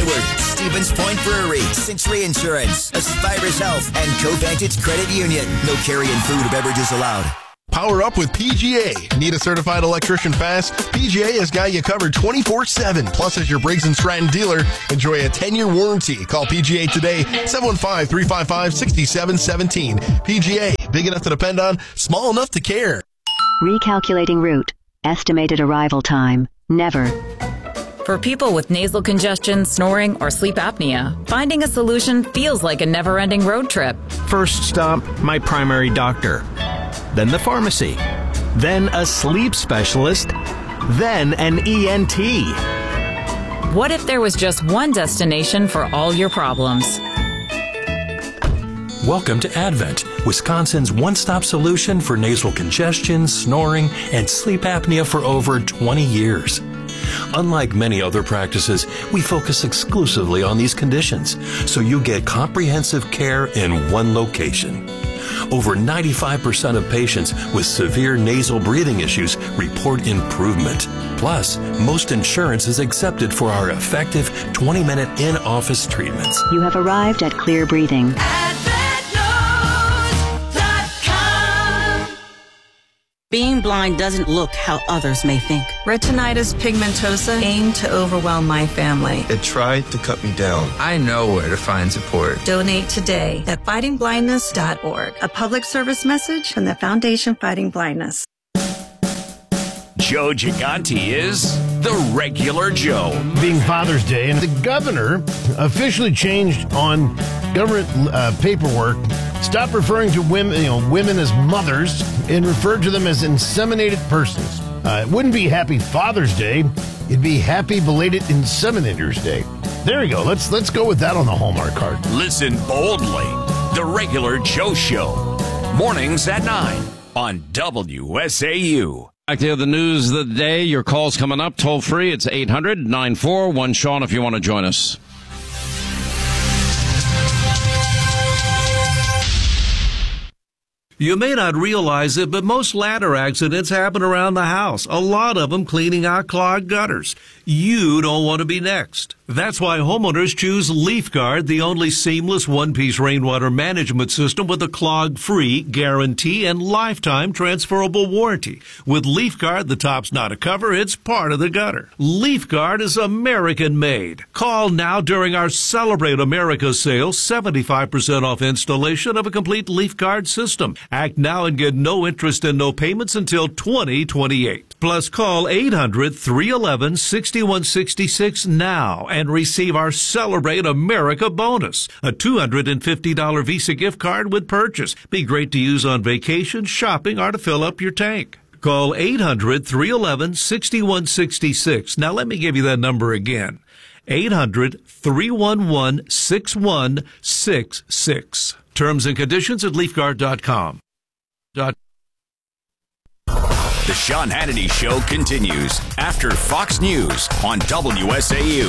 Skyward, Stevens Point Brewery, Century Insurance, Aspirus Health, and Covantage Credit Union. No carry-in food or beverages allowed. Power up with PGA. Need a certified electrician fast? PGA has got you covered 24/7. Plus, as your Briggs & Stratton dealer, enjoy a 10-year warranty. Call PGA today, 715-355-6717. PGA, big enough to depend on, small enough to care. Recalculating route. Estimated arrival time. Never. For people with nasal congestion, snoring, or sleep apnea, finding a solution feels like a never-ending road trip. First stop, my primary doctor. Then the pharmacy. Then a sleep specialist. Then an ENT. What if there was just one destination for all your problems? Welcome to Advent, Wisconsin's one-stop solution for nasal congestion, snoring, and sleep apnea for over 20 years. Unlike many other practices, we focus exclusively on these conditions, so you get comprehensive care in one location. Over 95% of patients with severe nasal breathing issues report improvement. Plus, most insurance is accepted for our effective 20-minute in-office treatments. You have arrived at Clear Breathing. Being blind doesn't look how others may think. Retinitis pigmentosa aimed to overwhelm my family. It tried to cut me down. I know where to find support. Donate today at fightingblindness.org. A public service message from the Foundation Fighting Blindness. Joe Gigante is the regular Joe. Being Father's Day, and the governor officially changed on government paperwork. Stop referring to women as mothers and refer to them as inseminated persons. It wouldn't be Happy Father's Day. It'd be Happy Belated Inseminators Day. There you go. Let's go with that on the Hallmark card. Listen boldly. The regular Joe Show. Mornings at 9 on WSAU. Back to the news of the day. Your call's coming up. Toll free. It's 800-941-SEAN if you want to join us. You may not realize it, but most ladder accidents happen around the house. A lot of them cleaning out clogged gutters. You don't want to be next. That's why homeowners choose LeafGuard, the only seamless one-piece rainwater management system with a clog-free guarantee and lifetime transferable warranty. With LeafGuard, the top's not a cover, it's part of the gutter. LeafGuard is American-made. Call now during our Celebrate America sale, 75% off installation of a complete LeafGuard system. Act now and get no interest and no payments until 2028. Plus, call 800-311-6166 now and receive our Celebrate America bonus, a $250 Visa gift card with purchase. Be great to use on vacation, shopping, or to fill up your tank. Call 800-311-6166. Now, let me give you that number again. 800-311-6166. Terms and conditions at LeafGuard.com. The Sean Hannity Show continues after Fox News on WSAU.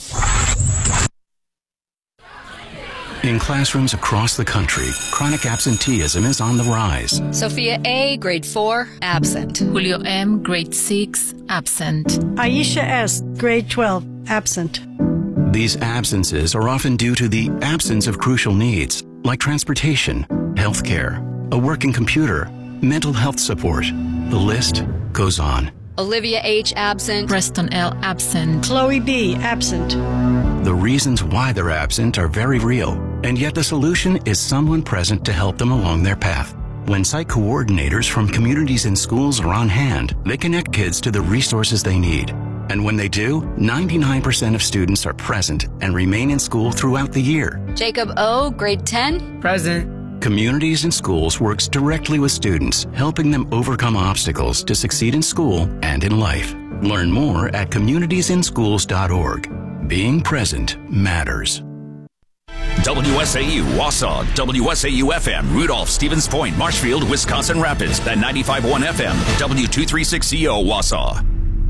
In classrooms across the country, chronic absenteeism is on the rise. Sophia A., grade 4, absent. Julio M., grade 6, absent. Aisha S., grade 12, absent. These absences are often due to the absence of crucial needs, like transportation, health care, a working computer, mental health support. The list goes on. Olivia H., absent. Preston L., absent. Chloe B., absent. The reasons why they're absent are very real, and yet the solution is someone present to help them along their path. When site coordinators from communities and schools are on hand, they connect kids to the resources they need. And when they do, 99% of students are present and remain in school throughout the year. Jacob O., grade 10, present. Communities and Schools works directly with students, helping them overcome obstacles to succeed in school and in life. Learn more at communitiesinschools.org. Being present matters. WSAU, Wausau, WSAU FM, Rudolph, Stevens Point, Marshfield, Wisconsin Rapids, at 95.1 FM, W236CO, Wausau.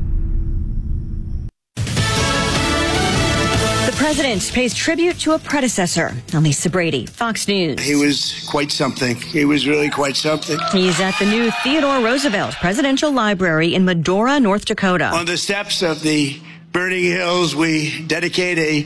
The president pays tribute to a predecessor. Lisa Brady, Fox News. He was quite something. He was really quite something. He's at the new Theodore Roosevelt Presidential Library in Medora, North Dakota. On the steps of the burning hills, we dedicate a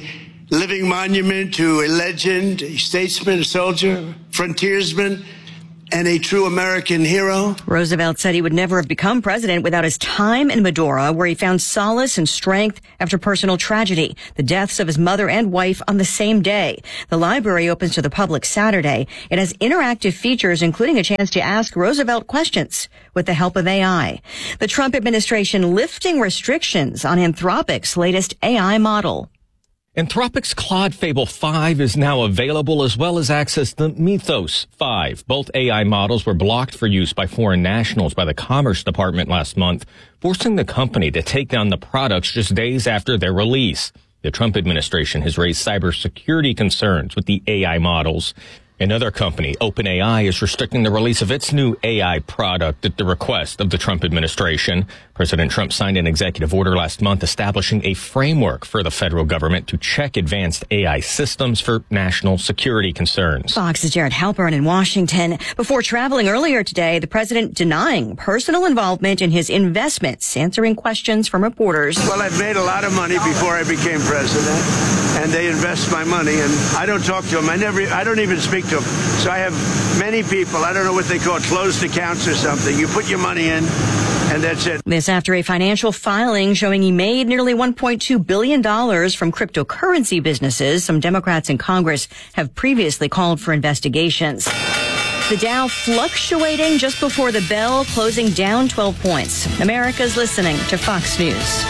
living monument to a legend, a statesman, a soldier, frontiersman, and a true American hero. Roosevelt said he would never have become president without his time in Medora, where he found solace and strength after personal tragedy, the deaths of his mother and wife on the same day. The library opens to the public Saturday. It has interactive features, including a chance to ask Roosevelt questions with the help of AI. The Trump administration lifting restrictions on Anthropic's latest AI model. Anthropic's Claude Fable 5 is now available, as well as access to Mythos 5. Both AI models were blocked for use by foreign nationals by the Commerce Department last month, forcing the company to take down the products just days after their release. The Trump administration has raised cybersecurity concerns with the AI models. Another company, OpenAI, is restricting the release of its new AI product at the request of the Trump administration. President Trump signed an executive order last month establishing a framework for the federal government to check advanced AI systems for national security concerns. Fox's Jared Halpern in Washington. Before traveling earlier today, the president denying personal involvement in his investments, answering questions from reporters. Well, I've made a lot of money before I became president, and they invest my money, and I don't talk to them. I don't even speak to them. So I have many people, I don't know what they call it, closed accounts or something. You put your money in, and that's it. This after a financial filing showing he made nearly $1.2 billion from cryptocurrency businesses. Some Democrats in Congress have previously called for investigations. The Dow fluctuating just before the bell, closing down 12 points. America's listening to Fox News.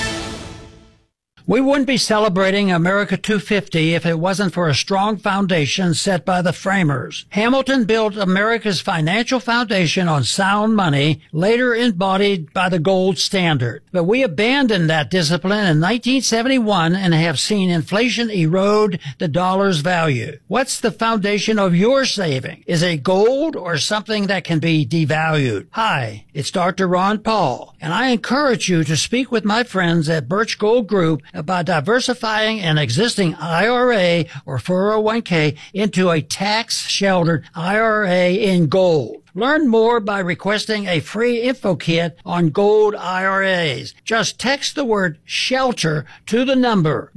We wouldn't be celebrating America 250 if it wasn't for a strong foundation set by the framers. Hamilton built America's financial foundation on sound money, later embodied by the gold standard. But we abandoned that discipline in 1971 and have seen inflation erode the dollar's value. What's the foundation of your saving? Is it gold or something that can be devalued? Hi, it's Dr. Ron Paul, and I encourage you to speak with my friends at Birch Gold Group about diversifying an existing IRA or 401k into a tax-sheltered IRA in gold. Learn more by requesting a free info kit on gold IRAs. Just text the word SHELTER to the number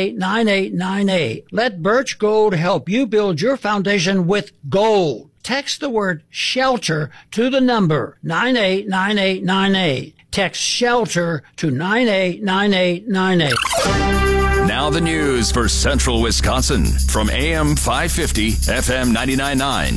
989898. Let Birch Gold help you build your foundation with gold. Text the word SHELTER to the number 989898. Text SHELTER to 989898. Now the news for Central Wisconsin from AM 550, FM 99.9,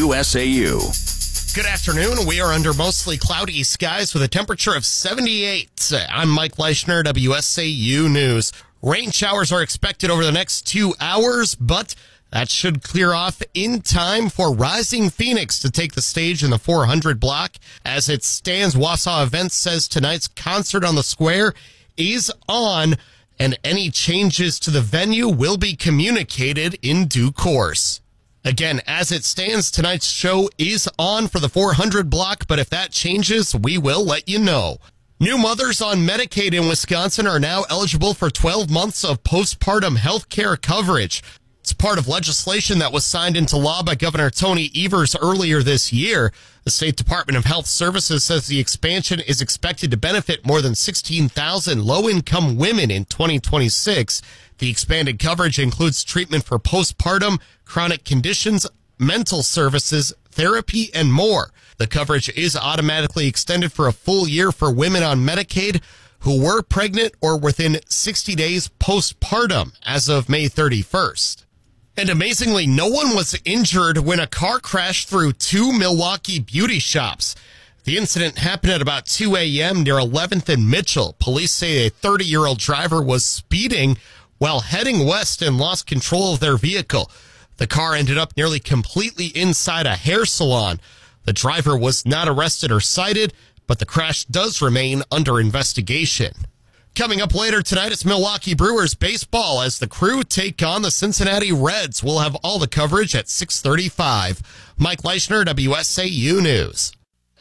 WSAU. Good afternoon. We are under mostly cloudy skies with a temperature of 78. I'm Mike Leischner, WSAU News. Rain showers are expected over the next 2 hours, but that should clear off in time for Rising Phoenix to take the stage in the 400 block. As it stands, Wausau Events says tonight's concert on the square is on, and any changes to the venue will be communicated in due course. Again, as it stands, tonight's show is on for the 400 block, but if that changes, we will let you know. New mothers on Medicaid in Wisconsin are now eligible for 12 months of postpartum health care coverage. It's part of legislation that was signed into law by Governor Tony Evers earlier this year. The State Department of Health Services says the expansion is expected to benefit more than 16,000 low-income women in 2026. The expanded coverage includes treatment for postpartum, chronic conditions, mental services, therapy, and more. The coverage is automatically extended for a full year for women on Medicaid who were pregnant or within 60 days postpartum as of May 31st. And amazingly, no one was injured when a car crashed through two Milwaukee beauty shops. The incident happened at about 2 a.m. near 11th and Mitchell. Police say a 30-year-old driver was speeding while heading west and lost control of their vehicle. The car ended up nearly completely inside a hair salon. The driver was not arrested or cited, but the crash does remain under investigation. Coming up later tonight, it's Milwaukee Brewers baseball as the Crew take on the Cincinnati Reds. We'll have all the coverage at 6:35. Mike Leischner, WSAU News.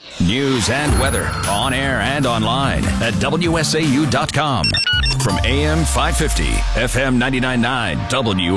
News and weather on air and online at WSAU.com. From AM 550, FM 99.9,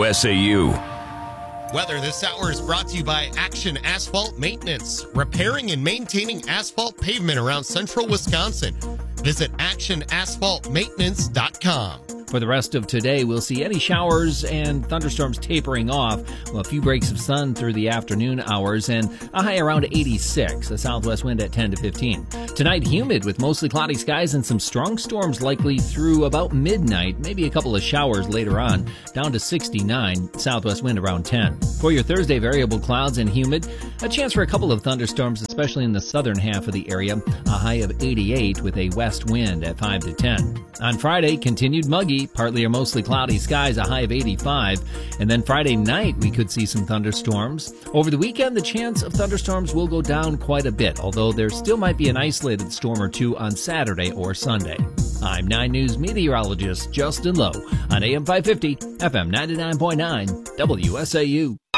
WSAU. Weather this hour is brought to you by Action Asphalt Maintenance, repairing and maintaining asphalt pavement around central Wisconsin. Visit actionasphaltmaintenance.com. For the rest of today, we'll see any showers and thunderstorms tapering off. Well, a few breaks of sun through the afternoon hours and a high around 86, a southwest wind at 10 to 15. Tonight, humid with mostly cloudy skies and some strong storms likely through about midnight, maybe a couple of showers later on, down to 69, southwest wind around 10. For your Thursday, variable clouds and humid, a chance for a couple of thunderstorms, especially in the southern half of the area, a high of 88 with a west wind at 5 to 10. On Friday, continued muggy, partly or mostly cloudy skies, a high of 85. And then Friday night, we could see some thunderstorms. Over the weekend, the chance of thunderstorms will go down quite a bit, although there still might be an isolated storm or two on Saturday or Sunday. I'm 9 News meteorologist Justin Lowe on AM 550, FM 99.9, WSAU.